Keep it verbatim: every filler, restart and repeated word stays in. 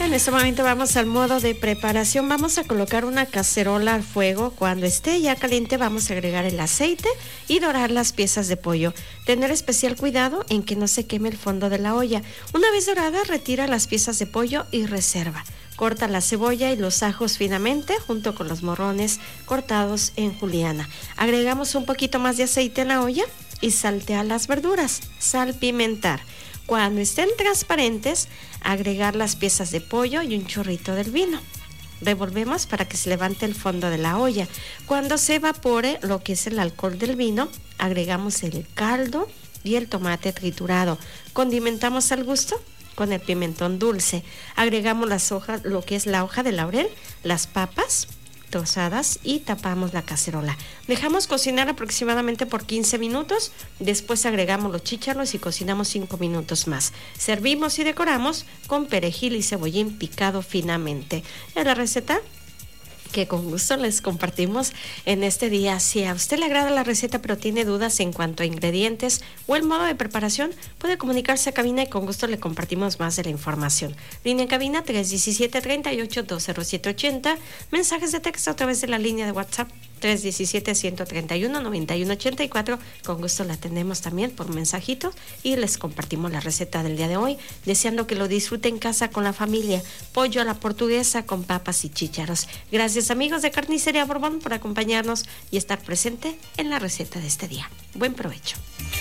En este momento vamos al modo de preparación. Vamos a colocar una cacerola al fuego. Cuando esté ya caliente vamos a agregar el aceite y dorar las piezas de pollo. Tener especial cuidado en que no se queme el fondo de la olla. Una vez dorada, retira las piezas de pollo y reserva. Corta la cebolla y los ajos finamente junto con los morrones cortados en juliana. Agregamos un poquito más de aceite en la olla y saltea las verduras. Salpimentar. Cuando estén transparentes, agregar las piezas de pollo y un chorrito del vino. Revolvemos para que se levante el fondo de la olla. Cuando se evapore lo que es el alcohol del vino, agregamos el caldo y el tomate triturado. Condimentamos al gusto con el pimentón dulce. Agregamos las hojas, lo que es la hoja de laurel, las papas trozadas y tapamos la cacerola. Dejamos cocinar aproximadamente por quince minutos, después agregamos los chícharos y cocinamos cinco minutos más. Servimos y decoramos con perejil y cebollín picado finamente. Es la receta que con gusto les compartimos en este día. Si a usted le agrada la receta pero tiene dudas en cuanto a ingredientes o el modo de preparación, puede comunicarse a cabina y con gusto le compartimos más de la información. Línea en cabina tres uno siete, tres ocho, dos cero siete ocho cero, mensajes de texto a través de la línea de WhatsApp tres uno siete, uno tres uno, nueve uno ocho cuatro. Con gusto la atendemos también por mensajitos y les compartimos la receta del día de hoy, deseando que lo disfruten en casa con la familia. Pollo a la portuguesa con papas y chícharos. Gracias amigos de Carnicería Borbón por acompañarnos y estar presente en la receta de este día. Buen provecho.